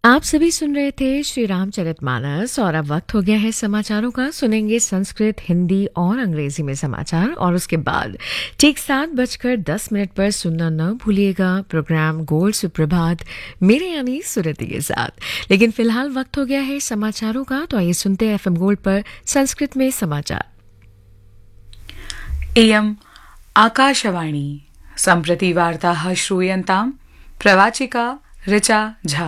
आप सभी सुन रहे थे श्री रामचरितमानस और अब वक्त हो गया है समाचारों का। सुनेंगे संस्कृत, हिंदी और अंग्रेजी में समाचार और उसके बाद ठीक 7:10 पर सुनना न भूलिएगा प्रोग्राम गोल्ड सुप्रभात मेरे यानी सुरति के साथ। लेकिन फिलहाल वक्त हो गया है समाचारों का, तो आइए सुनते हैं एफएम गोल्ड पर संस्कृत में समाचार। इयम् आकाशवाणी सम्प्रति वार्ताः श्रूयन्ताम् प्रवाचिका ऋचा झा।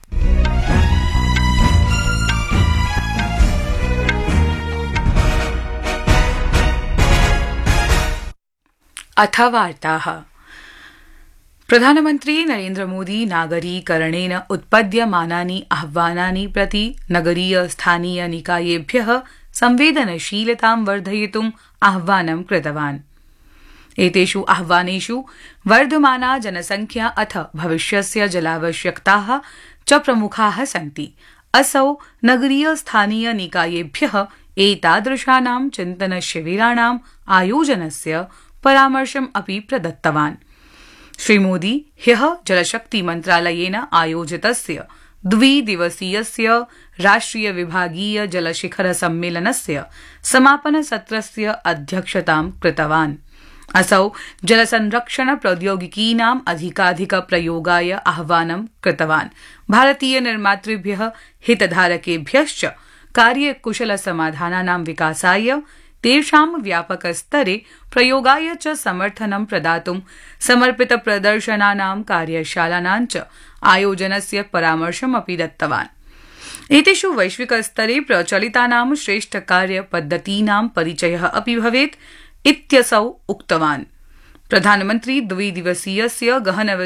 अथ वार्ताः। प्रधानमन्त्री नरेन्द्र मोदी नागरीकरणेन उत्पद्यमानानि आह्वानानि प्रति नगरीय स्थानीय निकायेभ्यः संवेदनशीलतां वर्धयितुम् आह्वानं कृतवान्। एतेषु आह्वानेषु वर्धमाना जनसंख्या अथ भविष्यस्य जलावश्यकताः च प्रमुखाः सन्ति। असौ नगरीय स्थानीय निकायेभ्यः एतादृशानां चिन्तनशिबिराणाम् आयोजनस्य परामर्शम् अपि प्रदत्तवान्। श्रीमोदी ह्यः जलशक्ति मन्त्रालयेन आयोजितस्य द्विदिवसीयस्य राष्ट्रिय विभागीय जलशिखर सम्मेलनस्य समापनसत्रस्य अध्यक्षतां कृतवान्। असौ जलसंरक्षण प्रौद्योगिकीनाम् अधिकाधिक प्रयोगाय आह्वानं कृतवान्। भारतीय निर्मातृभ्यः हितधारकेभ्यश्च कार्यकुशल समाधानानां विकासाय तेषां व्यापकस्तरे प्रयोगाय च समर्थनं प्रदातुं समर्पित प्रदर्शनानां कार्यशालानां च आयोजनस्य परामर्शमपि दत्तवान्। एतेषु वैश्विकस्तरे प्रचलितानां श्रेष्ठकार्यपद्धतीनां परिचयः अपि भवेत् इत्यसौ उक्तवान्। प्रधानमन्त्री द्विदिवसीयस्य गहन